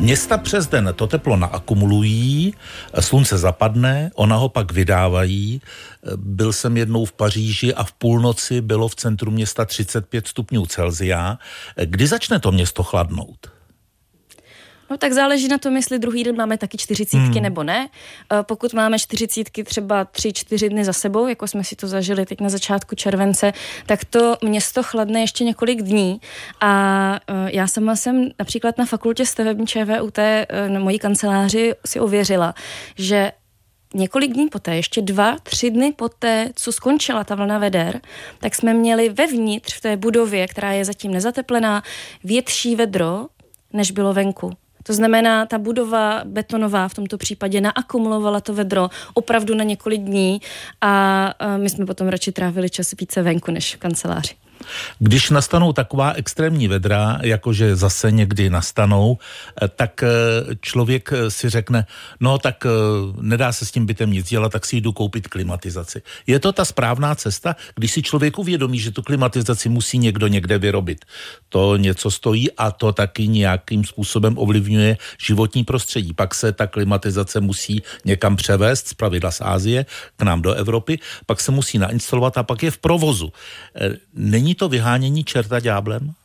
Města přes den to teplo naakumulují, slunce zapadne, ona ho pak vydávají. Byl jsem jednou v Paříži a v půlnoci bylo v centru města 35 stupňů Celsia. Kdy začne to město chladnout? No tak záleží na tom, jestli druhý den máme taky 40 nebo ne. Pokud máme 40 třeba 3-4 dny za sebou, jako jsme si to zažili teď na začátku července, tak to město chladne ještě několik dní. A já sama jsem například na fakultě stavební ČVUT na mojí kanceláři si ověřila, že několik dní poté, ještě 2-3 dny poté, co skončila ta vlna veder, tak jsme měli vevnitř v té budově, která je zatím nezateplená, větší vedro, než bylo venku. To znamená, ta budova betonová v tomto případě naakumulovala to vedro opravdu na několik dní a my jsme potom radši trávili čas více venku než v kanceláři. Když nastanou taková extrémní vedra, jakože zase někdy nastanou, tak člověk si řekne, no tak nedá se s tím bytem nic dělat, tak si jdu koupit klimatizaci. Je to ta správná cesta, když si člověk uvědomí, že tu klimatizaci musí někdo někde vyrobit. To něco stojí a to taky nějakým způsobem ovlivňuje životní prostředí. Pak se ta klimatizace musí někam převést, zpravidla z Asie, k nám do Evropy, pak se musí nainstalovat a pak je v provozu. Není to vyhánění čerta ďáblem?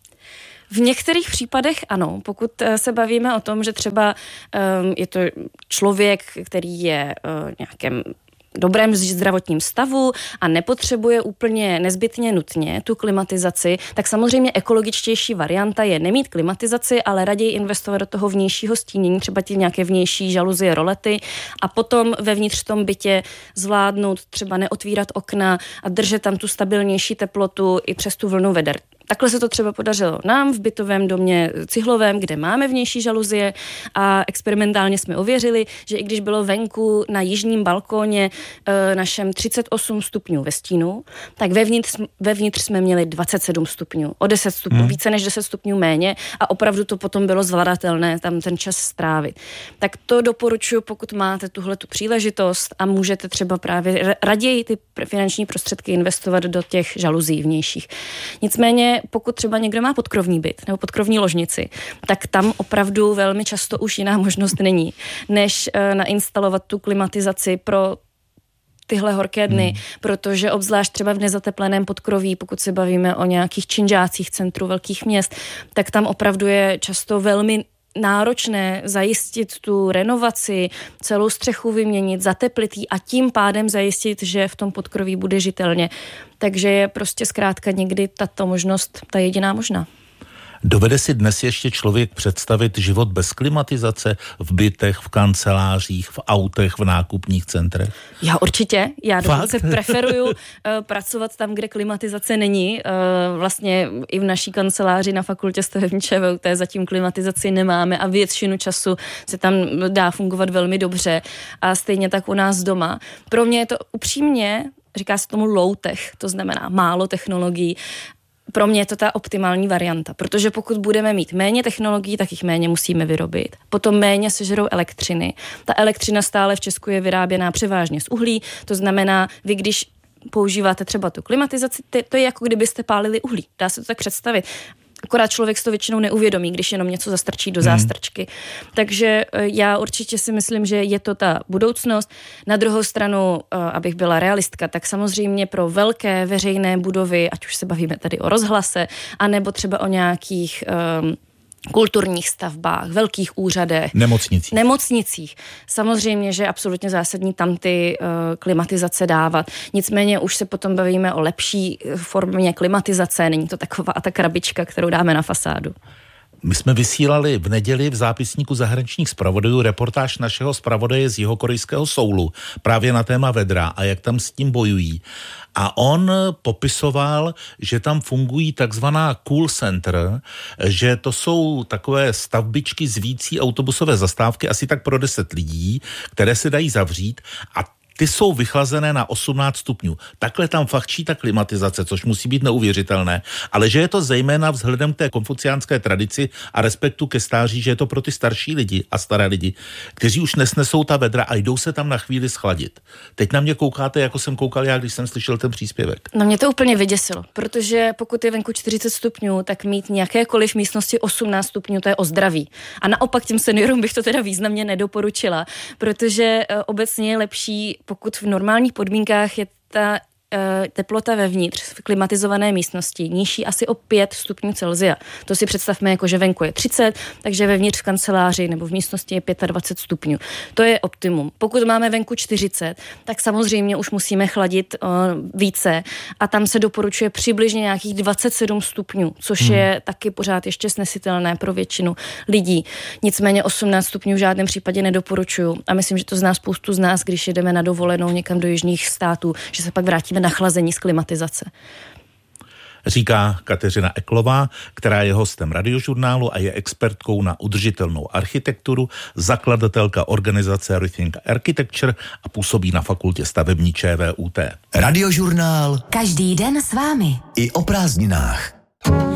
V některých případech ano, pokud se bavíme o tom, že třeba je to člověk, který je nějakém dobrém zdravotním stavu a nepotřebuje úplně nezbytně nutně tu klimatizaci, tak samozřejmě ekologičtější varianta je nemít klimatizaci, ale raději investovat do toho vnějšího stínění, třeba ty nějaké vnější žaluzie, rolety a potom vevnitř v tom bytě zvládnout třeba neotvírat okna a držet tam tu stabilnější teplotu i přes tu vlnu veder. Takhle se to třeba podařilo nám v bytovém domě cihlovém, kde máme vnější žaluzie a experimentálně jsme ověřili, že i když bylo venku na jižním balkóně našem 38 stupňů ve stínu, tak vevnitř jsme měli 27 stupňů, o 10 stupňů, více než 10 stupňů méně a opravdu to potom bylo zvladatelné tam ten čas strávit. Tak to doporučuji, pokud máte tuhletu příležitost a můžete třeba právě raději ty finanční prostředky investovat do těch žaluzí vnějších. Nicméně pokud třeba někdo má podkrovní byt nebo podkrovní ložnici, tak tam opravdu velmi často už jiná možnost není, než nainstalovat tu klimatizaci pro tyhle horké dny, protože obzvlášť třeba v nezatepleném podkroví, pokud se bavíme o nějakých činžácích centru velkých měst, tak tam opravdu je často velmi náročné zajistit tu renovaci, celou střechu vyměnit, zateplit ji a tím pádem zajistit, že v tom podkroví bude žitelně. Takže je prostě zkrátka někdy tato možnost ta jediná možná. Dovede si dnes ještě člověk představit život bez klimatizace v bytech, v kancelářích, v autech, v nákupních centrech? Já určitě. Já dokonce preferuju pracovat tam, kde klimatizace není. Vlastně i v naší kanceláři na fakultě stavební ČVUT zatím klimatizaci nemáme a většinu času se tam dá fungovat velmi dobře. A stejně tak u nás doma. Pro mě je to upřímně, říká se tomu low tech, to znamená málo technologií. Pro mě je to ta optimální varianta, protože pokud budeme mít méně technologií, tak jich méně musíme vyrobit. Potom méně sežerou elektřiny. Ta elektřina stále v Česku je vyráběná převážně z uhlí, to znamená, vy když používáte třeba tu klimatizaci, to je jako kdybyste pálili uhlí. Dá se to tak představit. Akorát člověk si to většinou neuvědomí, když jenom něco zastrčí do zástrčky. Takže já určitě si myslím, že je to ta budoucnost. Na druhou stranu, abych byla realistka, tak samozřejmě pro velké veřejné budovy, ať už se bavíme tady o rozhlase, anebo třeba o nějakých kulturních stavbách, velkých úřadech. Nemocnicích. Samozřejmě, že je absolutně zásadní tam ty klimatizace dávat. Nicméně už se potom bavíme o lepší formě klimatizace. Není to taková ta krabička, kterou dáme na fasádu. My jsme vysílali v neděli v zápisníku zahraničních zpravodajů reportáž našeho zpravodaje z jihokorejského Soulu právě na téma vedra a jak tam s tím bojují. A on popisoval, že tam fungují takzvaná cool center, že to jsou takové stavbičky zvící autobusové zastávky asi tak pro 10 lidí, které se dají zavřít a ty jsou vychlazené na 18 stupňů. Takhle tam fachčí ta klimatizace, což musí být neuvěřitelné, ale že je to zejména vzhledem k té konfuciánské tradici a respektu ke stáří, že je to pro ty starší lidi a staré lidi, kteří už nesnesou ta vedra a jdou se tam na chvíli schladit. Teď na mě koukáte, jako jsem koukal já, když jsem slyšel ten příspěvek. No mě to úplně vyděsilo, protože pokud je venku 40 stupňů, tak mít nějakékoliv místnosti 18 stupňů, to je o zdraví. A naopak těm seniorům bych to teda významně nedoporučila, protože obecně je lepší, pokud v normálních podmínkách je ta teplota vevníř v klimatizované místnosti nižší asi o 5 stupňů Celsia. To si představme jako, že venku je 30, takže vevnitř v kanceláři nebo v místnosti je 25 stupňů. To je optimum. Pokud máme venku 40, tak samozřejmě už musíme chladit více a tam se doporučuje přibližně nějakých 27 stupňů, což je taky pořád ještě snesitelné pro většinu lidí. Nicméně 18 stupňů v žádném případě nedoporučuju a myslím, že to zná spoustu z nás, když jedeme na dovolenou někam do jižních států, že se pak vrátíme na chlazení z klimatizace. Říká Kateřina Eklová, která je hostem Radiožurnálu a je expertkou na udržitelnou architekturu, zakladatelka organizace Rethink Architecture a působí na fakultě stavební ČVUT. Radiožurnál. Každý den s vámi. I o prázdninách.